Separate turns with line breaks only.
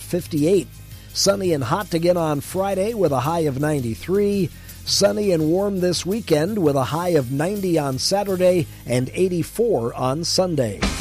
58. Sunny and hot again on Friday with a high of 93. Sunny and warm this weekend with a high of 90 on Saturday and 84 on Sunday.